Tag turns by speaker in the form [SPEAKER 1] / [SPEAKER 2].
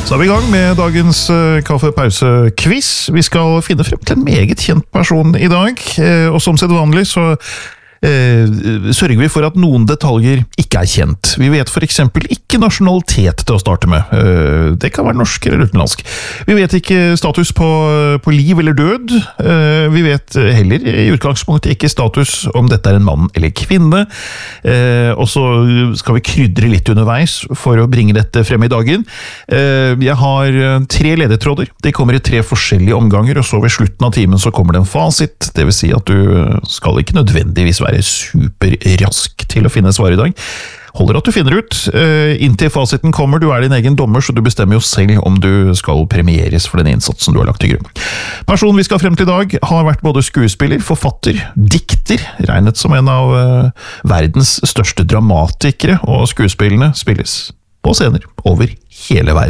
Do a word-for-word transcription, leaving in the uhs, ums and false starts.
[SPEAKER 1] Så er vi i gang med dagens uh, kaffepause-quiz. Vi skal finne frem til en meget kjent person i dag, uh, og som sedvanlig så uh, sørger vi for at noen detaljer ikke er kjent. Vi vet for eksempel ikke nasjonalitet til å starte med. Uh, det kan være norsk eller utenlandsk. Vi vet ikke status på, på liv eller død. Uh, vi vet heller i utgangspunktet ikke status om dette er en mann eller kvinne. Uh, og så skal vi krydre litt underveis for å bringe dette frem i dagen. Uh, jeg har tre ledetråder. De kommer i tre forskjellige omganger, og så ved slutten av timen så kommer det en fasit. Det vil si at du skal ikke nødvendigvis være superrask til å finne svar i dag. Holder at du finner ut. Uh, inntil fasiten kommer, du er din egen dommer, så du bestemmer jo selv om du skal premieres for den innsatsen du har lagt til grunn. Personen vi skal frem til i dag har vært både skuespiller, forfatter, dikter, regnet som en av uh, verdens største dramatikere, og skuespillene spilles på scener over hele verden.